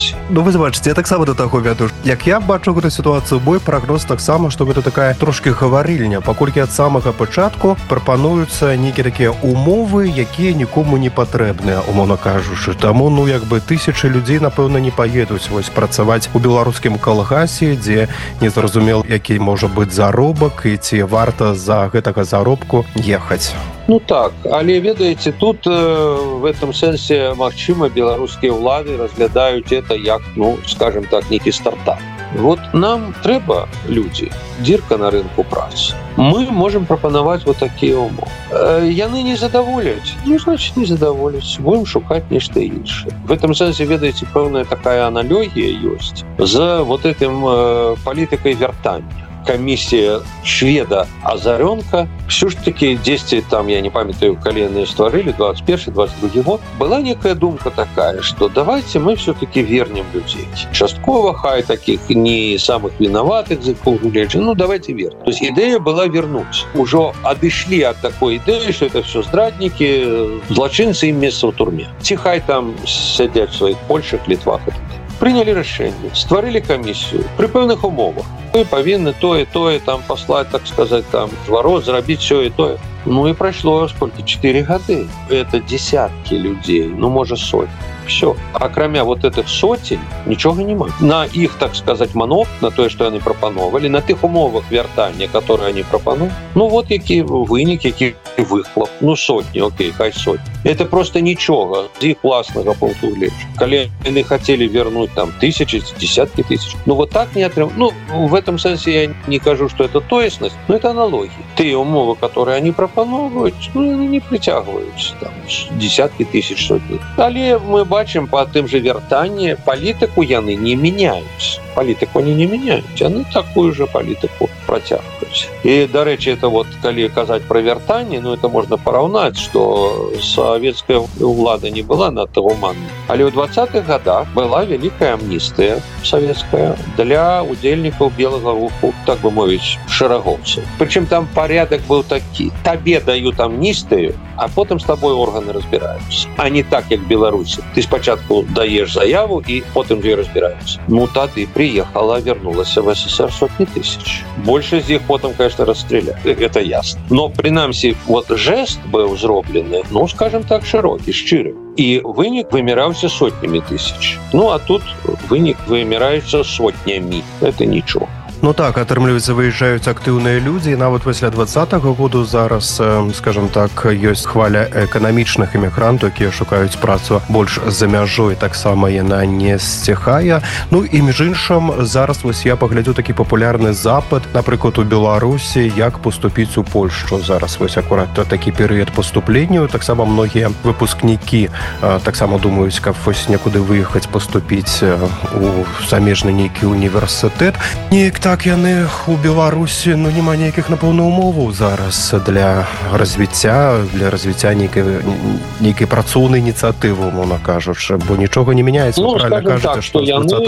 Ну, вы бачыце, я таксама да таго вяду. Як я бачу гэту сітуацыю, мой прагноз таксама, што гэта такая трошкі гаварыльня, паколькі ад самага пачатку прапануюцца нейкія такія умовы, якія нікому не патрэбныя, умоўна кажучы. Таму, тысячы людзей, напэўна, не паедуць працаваць у беларускім калгасе, дзе незразумела, які можа быць заробак і ці варта за гэтага заробку ехаць. Ну так, але ведаеце, тут в этом сэнсе, магчыма, беларускія ўлады разглядаюць это як, скажем так, нейкі стартап. Вот нам трэба людзі, дзірка на рынку працы. Мы можем прапанаваць вот такія умовы. Яны не задаволяць, значит, не задаволяць. Будем шукаць нешта іншае. В этом сэнсе, ведаеце, пэўная такая аналогія ёсць з вот этим палітыкай вяртання. Комиссия шведа Азарёнка, все ж таки 10, там, я не памятаю, калі яны стварылі, 21-22 год, была некая думка такая, что давайте мы все-таки вернем людей. Частково, хай таких не самых виноватых, давайте вернем. То есть идея была вернуть. Уже отошли от такой идеи, что это все здрадники, злочинцы, им место в турме. Хай там сидят в своих Польшах, Литвах и так далее. Приняли решение, створили комиссию при певных умовах. Вы повинны то и там послать, так сказать, там зворот, зрабіць все и то. И прошло сколько? 4 года. Это десятки людей, может сотни. Все. А кроме вот этих сотен ничего нема. На их, так сказать, манок, на то, что они пропановали, на тех умовах вертания, которые они пропановали, вот какие выники, какие выхлоп. Сотни, окей, хай сотни. Это просто ничего з их властного пункту гледжання. Коли они хотели вернуть там тысячи, десятки тысяч. Вот так не отрывают. В этом смысле я не кажу, что это тоесность, но это аналогии. Те умовы, которые они пропановывают, они не притягиваются. Там десятки тысяч, сотни. Але мы бачим по тым же вертанні, палітику яны не меняюць. Палітику они не меняюць, яны такую же палітику протягивают. И, до речи, это коли казать про вертанне, это можно поравнать, что советская влада не была надто гуманной. Але в 20-х годах была великая амнистия советская для удельников белого руху, так бы мовить, шерагоўцаў. Причем там порядок был такой. Тебе дают амнистию, а потом с тобой органы разбираются. А не так, как в Беларуси. Ты спочатку даешь заяву, и потом ее разбираются. Тады приехала, вернулась в СССР сотни тысяч. Больше из них потом, конечно, расстреляли. Это ясно. Но, принамсі, жест был зроблений, скажем так, широкий, щирый. И вынік выміраўся сотнями тысяч. А тут вынік выміраецца сотнями. Это ничего. Так, атрымліваецца, выязджаюць актыўныя людзі, і нават пасля 20-го году зараз, скажем так, ёсць хваля эканамічных эмігрантаў, якія шукаюць працу больш за мяжой, таксама яна не сціхае. І між іншым, зараз я паглядзю такі папулярны запыт, напрыклад, у Беларусі, як поступіць у Польшчу. Зараз акурат такі перыяд паступленняў, таксама многія выпускнікі таксама думаюць, каб некуды выехаць, паступіць у замежны нейкі універсітэт. Так, яны у Беларусі, няма нейкіх, напэўна, умоваў зараз для развіцця нейкай працоўнай ініцыятывы, умоўна кажучы, бо нічога не мяняецца. Правильно кажаце, што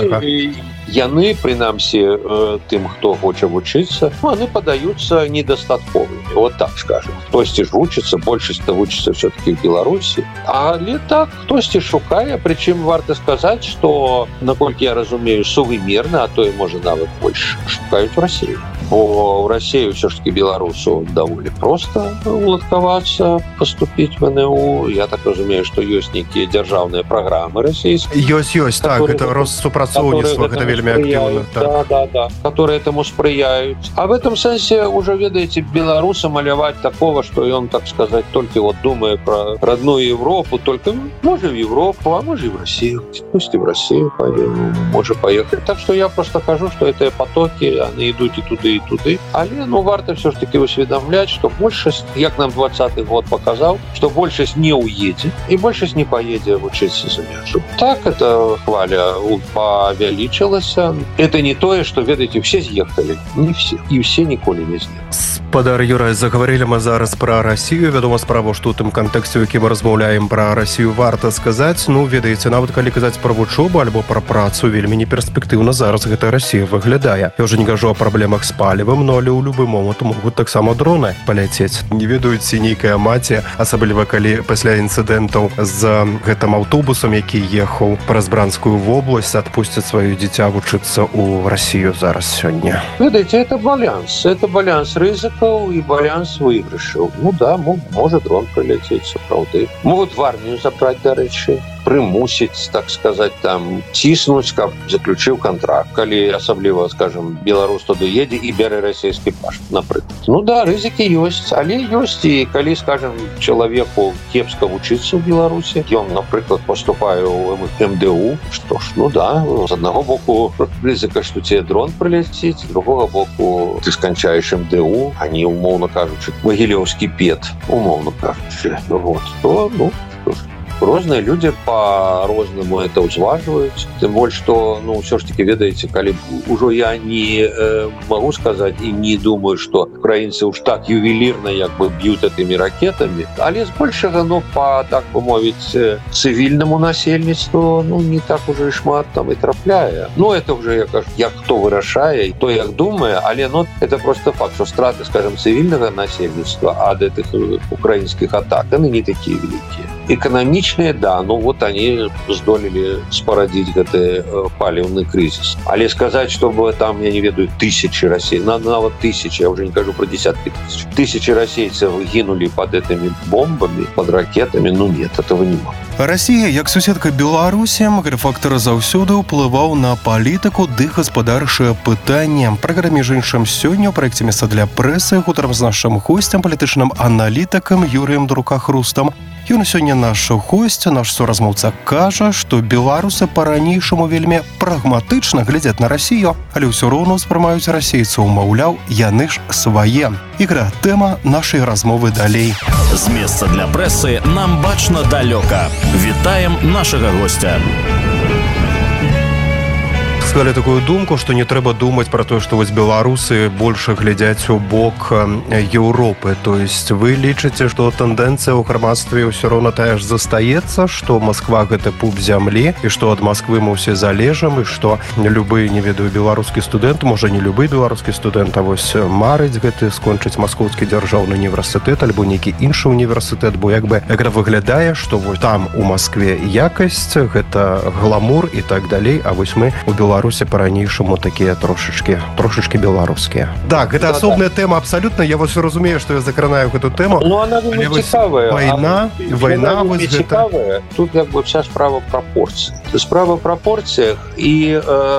яны, прынамсі, тым, хто хоча вучыцца, яны падаюцца недастатковымі, так скажем. Хтосьці ж вучыцца, большасць вучыцца все-таки в Беларусі, але так, хтосьці шукае, прычым варта сказаць, што, наколькі я разумею, сувымерна, а то і можа нават больш, шукают в Россию. Бо в Россию все-таки белорусу довольно просто уладкаваться, поступить в НУ. Я так разумею, что есть некие державные программы российские. Есть, так, это Россупрацоўніцтва, это вельмі активно. Да, которые этому сприяют. А в этом сенсе уже, видите, белоруса малявать такого, что он, так сказать, только думая про родную Европу, только может в Европу, а может и в Россию. Пусть и в Россию может поехать. Так что я просто кажу, что это потоки, они идут и туды. Але, варто все ж таки усведомлять, что большасць, як нам 20-й год показал, что большасць не уедет, и большасць не поедет учиться за мяжу. Так это хваля повялічилась. Это не то, что, ведаеце, все съехали. Не все. И все ніколі не з'ехали. Спадар Юрай, заговорили мы зараз про Россию. Вядома справа, што ў тым кантэксце, у якім мы размаўляем про Россию, варта сказаць, ведаеце, нават калі казаць про вучобу альбо про працу, вельмі неперспектыўна зараз гэта Россия выглядае. Я уже не кажу о праблемах з палівам, но але ў любы момант могуць таксама дроны паляцець. Не ведаюць, ці нейкая маці, асабліва калі пасля інцыдэнтаў з гэтым аўтобусам, які ехаў праз Бранскую вобласць, адпусцяць сваё дзіця вучыцца ў Расію зараз сёння. Ведаеце, это баланс рызыкаў і баланс выйгрышаў. Ну да, можа дрон прыляцець, сапраўды. Могуць в армію забраць, дарэчы, прымусіць, так сказаць, там ціснуць, каб заключыў кантракт, калі асабліва, скажем, беларус туды едзе і бярэ расійскі пашпарт, напрыклад. Ну да, рызыкі ёсць, але ёсць і калі, скажем, чалавеку кепска вучыцца ў Беларусі, ён, напрыклад, поступае ў МДУ, што ж, ну да, з аднаго боку рызыка, што тебе дрон прыляціць, з другога боку ты сканчаеш МДУ, а не, умоўна кажучы, Магілёўскі пет, умоўна кажучы. Вот, то, ну, што ж. Розныя людзі па-рознаму это ўзважваюць. Тым больш, што, ну, ўсё ж таки, ведаеце, калі ўжо я не магу сказаць і не думаю, што украінцы уж так ювелірна як бы б'юць этымі ракетамі, але збольшага, ну, па, так бы мовіць, цывільнаму насельніцтву, ну, не так уже і шмат там і трапляе. Ну, это уже, я кажу, як хто вырашае, то як думае, але, ну, это просто факт, што страты, скажем, цывільнага насельніцтва ад гэтых украінскіх атак, яны не такія вялікія. Эканамічныя, да, ну вот они здолелі спарадзіць гэты паліўны крызіс. Але сказаць, чтобы там, я не ведаю, тысячи расейцев, нават тысячи, я уже не кажу про десятки тысяч, тысячи расейцев гинули под этими бомбами, под ракетами, ну нет, этого не могу. Расія, як суседка Беларусі, гэты фактор заўсёды ўплываў на палітыку ды гаспадарчае пытанне. Праграме ж іншым сёння ў праекце «Месца для прэсы» гутарам з нашым госцем, палітычным аналітыкам Юрыем Друкахрустам. Ён сёння наш госць, наш суразмоўца, кажа, што беларусы па-ранейшаму вельмі прагматычна глядзяць на Расію, але ўсё роўна ўспрымаюць расейцаў, маўляў, яны ж свае. Ігра, тэма нашай размовы далей. З месца для прэсы нам бачна далёка. Вітаем нашага госця. Сказали такую думку, што не трэба думаць пра тое, што вось беларусы больш глядзяць у бок Еўропы. То есть вы лічыце, што тэндэнцыя ў грамадстве ўсё роўна тая ж застаецца, што Масква гэта пуп зямлі, і што ад Масквы мы ўсе залежам, і што любы, не ведаю, беларускі студэнт, можа не любы беларускі студэнт, а вось марыць гэты скончыць Маскоўскі дзяржаўны універсітэт альбо нейкі іншы універсітэт, бо як бы гэта выглядае, што вось там у Маскве якасць, гэта гламур і так далей, а вось мы у Беларусі по-ранейшаму такія трошечки беларускія. Так, гэта асобная тэма абсалютна. Я вось разумею, што я закранаю гэту тэму. Ну, она вельмі цікавая. Вайна вось гэта. Тут як бы вся справа прапорцый. Справа в прапорціях, і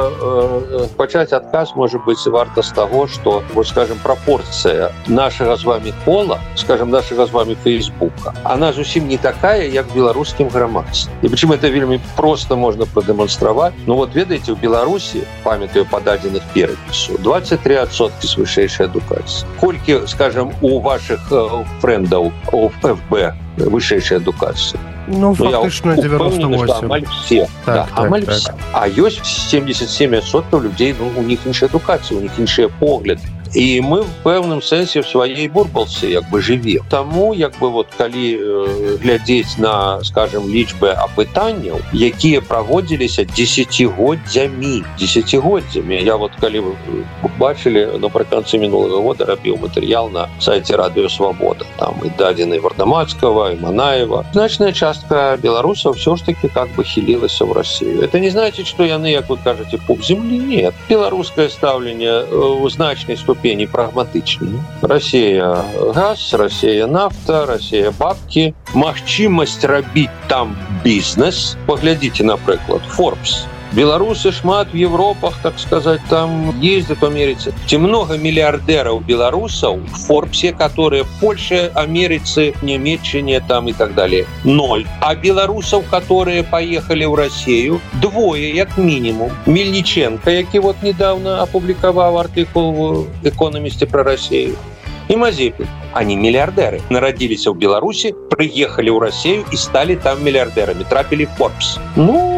пачаць адказ, можа быць, варта з таго, што, вот, скажем, прапорцыя нашага з вами кола, скажем, нашага з вами Фейсбука, она зусім не такая, як в беларускім грамадстве. І причым это вельмі проста можна прадэманстраваць. Ну вот, ведаеце, у Беларусі, памятаю па дадзеных перапісу, 23% з вышэйшай адукацыі. Колькі, скажем, у вашых фрэндаў у ФБ вышэйшай адукацыі? Ну, фактычна 98. Амаль все. Так, да, амаль все. А ёсць 77% людзей, ну, у них іншая адукацыя, у них іншыя погляды. І мы в пэўным сэнсе в сваёй бурбалцы як бы жывем. Таму як бы вот калі глядзець на, скажем, лічбы апытанняў, якія праводзіліся десятигоддзямі. Я вот калі вы бачылі, напрыканцы мінулага года рабіў матэрыял на сайце Радыё Свабода. Там і дадзены Вардамацкага, і Манаева. Значная частка беларусаў все ж таки как бы хілілася в Россию. Это не значит, что яны, як вы кажаце, пуп земли. Нет. Беларускае стаўленне у значнай ступені прагматычныя. Россия газ, Россия нафта, Россия бабки. Магчымасць рабіць там бізнес. Паглядзіце, напрыклад, Forbes. Беларусы шмат в Европах, так сказать, там ездят в Америце. Те много миллиардеров белорусов в Форбсе, которые в Польше, Америце, Немеччине там и так далее. 0. А белорусов, которые поехали в Россию, 2, як минимум. Мельниченко, який вот недавно опубликовал артикул в «Экономисте» про Россию. И Мазепин. Они миллиардеры. Народились в Беларуси, приехали в Россию и стали там миллиардерами. Трапили в Forbes. Ну,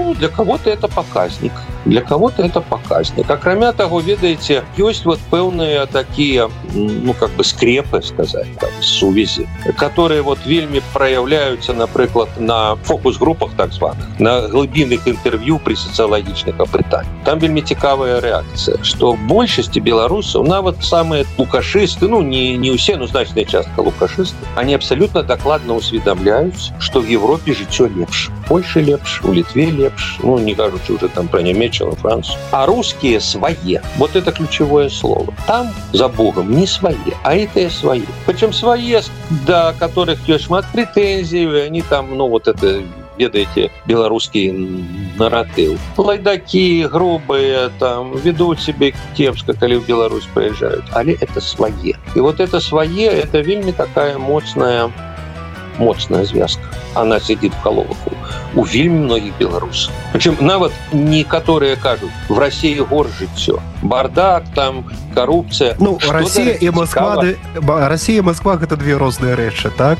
Ну, для кого-то это показник. Для кого-то это показник. Акрамя того, ведаеце, ёсць вот пэўныя такія, ну, как бы скрепы, сказать, там, сувязі, которые вот вельмі проявляются, напрыклад, на фокус-группах так званых, на глыбінных інтэрв'ю при сацыялагічных апытаннях. Там вельмі цікавая реакция, что большасці беларусаў, нават самые лукашисты, ну, не усе, но значная частка лукашисты, они абсолютно докладно усведомляются, что в Европе жыццё лепш. В Польше лепш, у Литве лепш, ну, не кажучи уже там про Немеччину, Францию. А русские свои. Вот это ключевое слово. Там, за Богом, не свои, а это свои. Причем свои, до которых есть шмат претензий, они там, ну, вот это... ведаеце, беларускі наратыў. Лайдакі, грубыя, там, ведуць себе кепска, калі ў Беларусь прыязджаюць. Але это свае. І вот это свае, это вельмі такая моцная звязка. Она сидит в головах у вельмі многих белорусов. Причем нават некоторые кажут, в России гор жыццё. Бардак, там, коррупция. Ну, Россия и Москва, Россия и Москва — это две разные рэчы, так?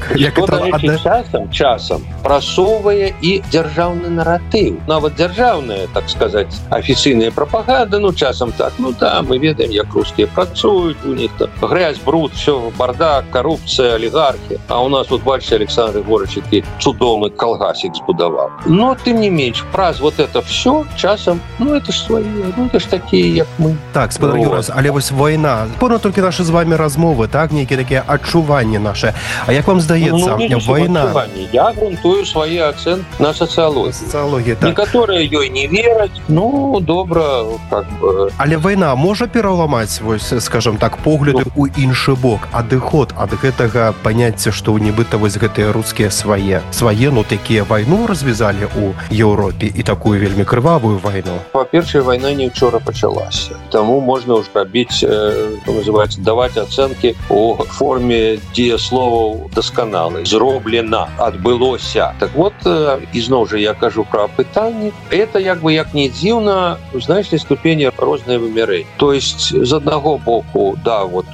Часам прасоўвае и дзяржаўны наратыў. Нават дзяржаўная, так сказать, официальная пропаганда, ну, часам так, ну да, мы ведаем, як русские працуюць, у них там грязь, бруд, все, бардак, коррупция, олигархи. А у нас вот, бачите, Александр Егорович, який цудоўны калгасик збудаваў. Но, тем не менш, праз вот это все часам, ну, это ж свои, ну, это ж такие, як мы. Так, спадар Юрас, але вось война. Пэўна толькі наши з вами размовы, так, нейкія такія адчуванні наши. А як вам здаецца, война? Я грунтую свои оценки на социологии. Социология, так. Некоторые ёй не верят, ну, добра, как бы. Але война можа пераламаць, вось, скажем так, погляды у іншы бок, адыход ад гэтага паняцця, што нібыта вось гэтыя рускія свае, ну, такія вайну развязалі у Еўропе і такую вельмі крывавую вайну. Па-першае, вайна не вчора пачалася. Таму можна ўжо рабіць, называецца, даваць ацэнкі у форме дзеясловаў дасканалай. Зроблена, адбылося. Так вот, ізноў жа я кажу пра апытанні. Это, як бы, як не дзіўна, у значнай ступені розныя вымярэнні. То есть, з аднаго боку, да, вот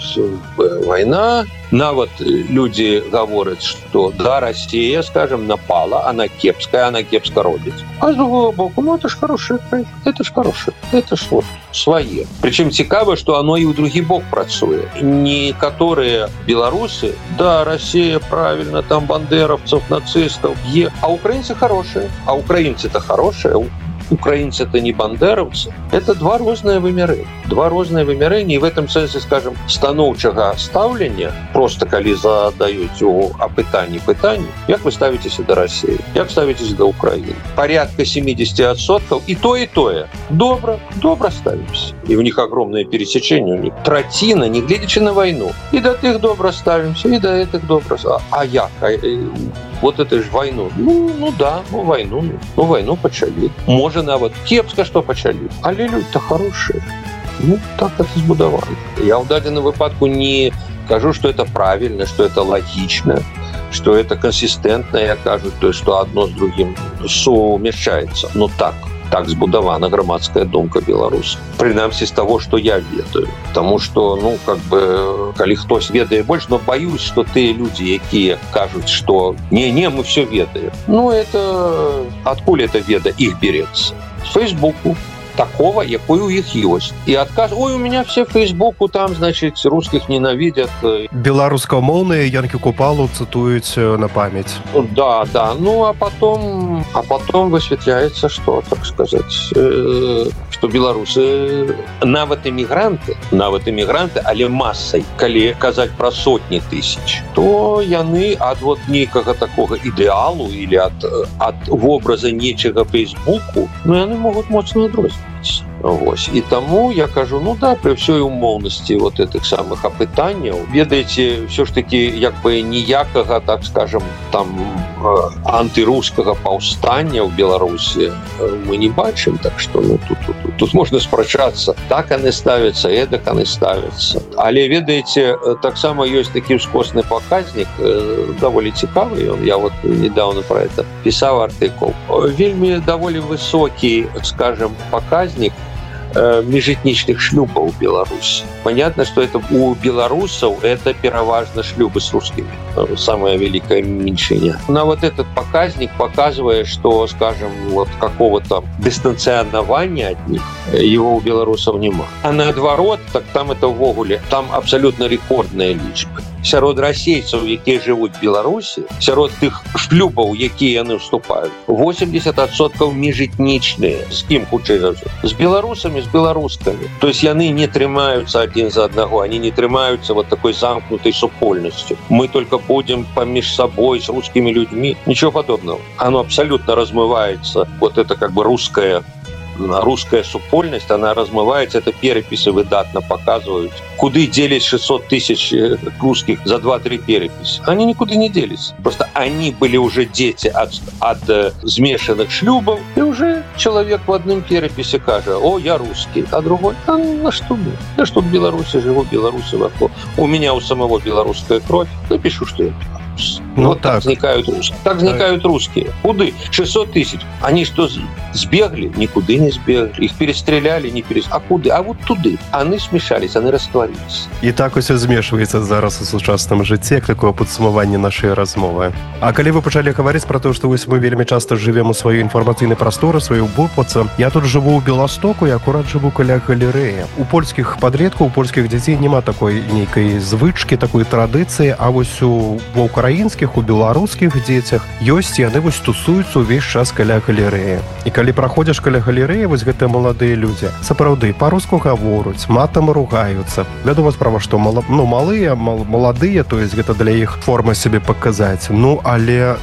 вайна, нават люди гавораць, што да, Россия, скажем, напала, она кепская, она кепска робіць. А з другого боку, ну, это ж хорошая краіна, это ж хорошая, это ж вот свае. Причем цікава, што оно і ў другі бок працуе. Некаторыя беларусы, да, Россия правильно, там бандеровцев, нацистов б'е, а украинцы хорошие. А украинцы-то хорошие, украинцы-то не бандеровцы. Это два разные вымярэння. Два разные вымярэння, и в этом сэнсе, скажем, станоўчага стаўлення, просто калі задаюць у апытанні пытанні, як вы ставитеся до России, як ставитесь до Украины. Порядка 70% и тое. Добро ставимся. И у них огромное пересечение, у них траціна, не глядячи на войну. И до тых добро ставимся, и до этих добро. А як? Вот это ж войну. Ну да, войну пачалі. Можа нават кепска што пачалі. Але люди-то хорошие. Ну, так это збудавано. Я в дадзеным выпадку не кажу, что это правильно, что это логично, что это консистентно, я кажу, то есть, что одно с другим сумяшчаецца. Но так збудавана грамадская думка беларусаў. Прынамсі з того, что я ведаю. Потому что, ну, как бы, калі хтось ведае больш, но боюсь, что тыя люди, якія кажуць, что не, мы все ведаем. Ну, это откуль это веда их берется? С Фейсбуку. Такого, якой у іх ёсць. И отказ, ой, у меня все в Фейсбуку, там, значит, русских ненавидят. Беларускамоўныя Янкі Купалу цитуюць на память. Да. Ну, а потом высветляется, что, так сказать, что белорусы нават иммигранты, але массой, калі казаць про сотни тысяч, то яны ад вот нейкага такого идеалу или от вобраза нечага Фейсбуку, ну, яны могут моцна адрознівацца. Вось. І таму я кажу, ну да, при всей умоўнасці вот этих самых апытанняў, ведаеце, все ж таки, як бы ніякага, так скажем, там антырускага паўстання ў Беларусі мы не бачым, так что, ну, тут можна спрачацца, так яны ставяцца, эдак яны ставяцца. Але ведаеце, таксама ёсць такі ўскосны паказнік, даволі цікавы, я вот недавно про это пісаў артыкул. Вельмі даволі высокі, скажем, паказнік межэтнічных шлюбаў у Беларуси. Понятно, что это у белорусов это пераважно шлюбы с русскими. Самое великое меньшиня. Но вот этот показник показывает, что, скажем, вот какого-то дистанционирования от них его у белорусов нема. А наоборот, так там это в огуле, там абсолютно рекордные лічбы. Сярод расейцаў, якія жывуць в Беларусі, сярод тых шлюбаў, якія яны вступаюць, 80% межэтнічныя. З кім хутчэй за ўсё? З беларусамі, з беларускамі. То есть яны не трымаюцца адзін за аднаго, они не трымаюцца вот такой замкнутой супольнасцю. Мы только будем помеж собой с русскими людьми. Ничего подобного. Оно абсолютно размывается. Вот это как бы русская супольность, она размывается, это переписи выдатно показывают. Куды делись 600 тысяч русских за 2-3 переписи? Они никуда не делись. Просто они были уже дети от смешанных шлюбов, и уже человек в одном переписи кажет: о, я русский, а другой: а на что мне? Я что в Беларуси живу, в Беларуси вокруг. У меня у самого белорусская кровь, напишу, что я белорус. Ну, вот так возникают русские. Так возникают русские. Куды? 600 тысяч. Они что, сбегли? Никуда не сбегли. Их перестреляли, не перестреляли. А куды? А вот туды. Они смешались, они растворились. І так усе змешваецца зараз у сучасным жыцці, як такое падсумаванне нашай размовы. А калі вы пачалі гаварыць пра то, што вось мы вельмі часта жывем у сваёй інфармацыйнай прасторы, сваёй бопацы, я тут жыву ў Беластоку і акурат жыву каля галерэі. У польскіх падлеткаў, у польскіх дзяцей няма такой нейкай звычкі, такой традыцыі, а вось у украінскіх, у беларускіх дзецях ёсць, яны вось тусуюцца ўвесь час каля галерэі. І калі праходзіш каля галерэі, вось гэтыя маладыя людзі сапраўды па-руску гавораць, матам ругаюцца. Вядома справа, што малыя, маладыя, то есть гэта для іх форма сябе паказаць. Але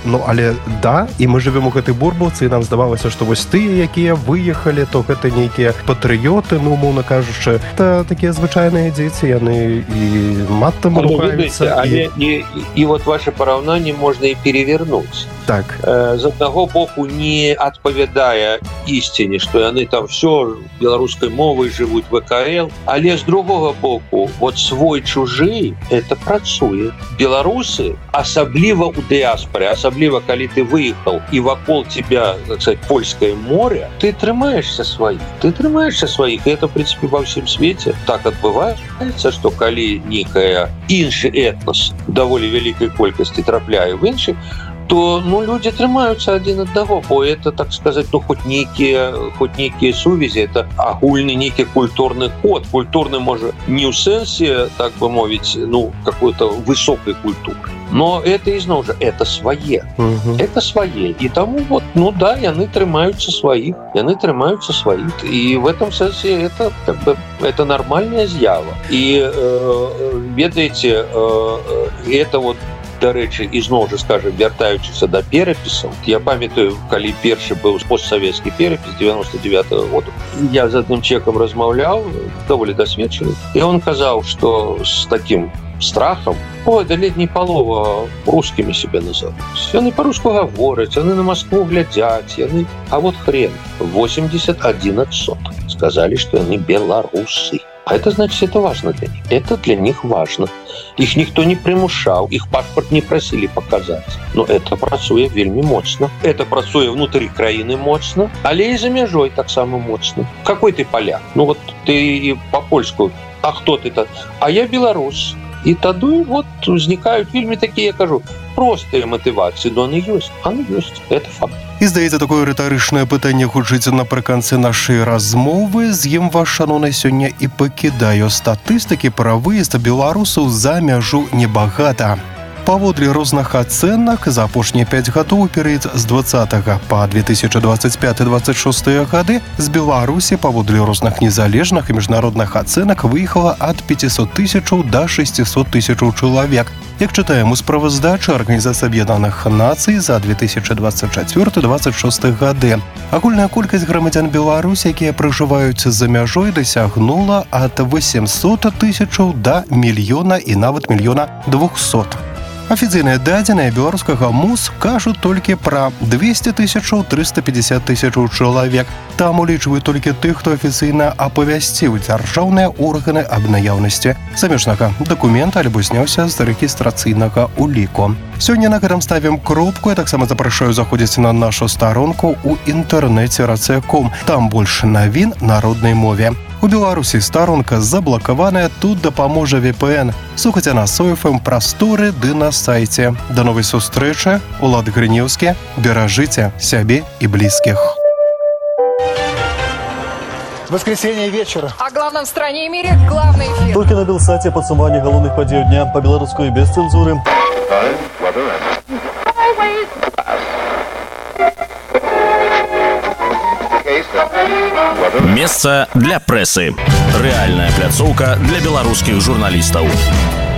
да, і мы жывем у гэтай бурбалцы, і нам здавалася, што вось тыя, якія выехалі, то гэта нейкія патрыёты, умоўна кажучы, это такія звычайныя дзеці, яны і матам ругаюцца. І вот ваше параўнанне можна і перевернуць. Так. З аднаго боку, не адпавядае ісціне, што яны там все беларускай мовай жывуць ВКЛ, але з другога боку, вот свой-чужы, это працуе. Беларусы, асабліва ў дыаспоре, асабліва калі ты выехаў і вакол тебя, так сказать, польскае море, ты трымаешься сваіх. Ты трымаешься сваіх. І это, в принципе, ва ўсім свеце так адбываецца, што калі нейкая іншы этнос даволі вялікай колькасці трапляе в іншых, то люди трымаюцца адзін аднаго, бо это, так сказать, хоть нейкія сувязі, это агульны нейкі культурны код. Культурны можа не ў сэнсе, так бы мовіць, какой-то высокай культуры. Но это изноў жа, это свае. Это свае. І таму вот, да, яны трымаюцца сваіх. І в этом сэнсе это как бы это нормальная з'ява. І ведаеце, это вот, дарэчы, ізноў жа, скажем, вяртаючыся да перапісаў. Я памятаю, калі першы быў постсавецкі перапіс 99-го года, я з адным чэкам размаўляў, даволі дасведчаны, і он казаў, што з таким страхом: ой, да ледь не полова русскими себя называюць. Яны по-руску гавораць, яны на Москву глядзяць, яны... А вот хрен, 81% сказали, что яны белорусы. А это значит, это важно для них. Это для них важно. Их никто не примушал, их паспорт не просили показать. Но это працуе вельмі моцна. Это працуе внутри краіны моцна, але и за мяжой так само моцна. Какой ты поляк? Вот ты по-польску. А кто ты-то? А я белорус. И тады вот возникают вельмі такие, я кажу, простые мотивации, но они есть. Это факт. І, здаецца, такое рытарычнае пытанне гучыць напрыканцы нашай размовы. З ім вас, шаноўны, сёння і пакідаю. Статыстыкі пра выезд беларусаў за мяжу небагата. Паводле розных ацэнак, за апошнія 5 гадоў, перыяд з 20 па 2025-26 гады, з Беларусі паводле розных незалежных і міжнародных ацэнак выехала ад 500 тысячаў да 600 тысячаў чалавек. Як чытаем у справаздачы Арганізацыі Аб'яднаных Нацый за 2024-26 гады, агульная колькасць грамадзян Беларусі, якія пражываюць за мяжой, дасягнула ад 800 тысячаў да мільёна і нават 1 200 000. Афіцыйныя дадзеныя беларускага МУЗ кажуць толькі пра 200 тысячаў 350 тысячаў чалавек. Там улічваюць толькі тых, хто афіцыйна апавясціў дзяржаўныя органы аб наяўнасці замежнага дакумента альбо зняўся з рэгістрацыйнага уліку. Сёння на гэтым ставім кропку. Я таксама запрашаю заходзіць на нашу старонку ў інтэрнэце racea.com. Там больш навін на роднай мове. У Беларусі старонка заблакаваная, тут дапаможа VPN. Слухайце нас у FM прасторы ды на сайце. Да новай сустрэчы. Улад Грынеўскі. Беражыце сябе і блізкіх. Воскресенье вечера. О главном в стране и мире главный эфир. Только на Белсате подсумование головных подей дня по-белорусски и без цензуры. Месца для прэсы. Рэальная пляцоўка для беларускіх журналістаў.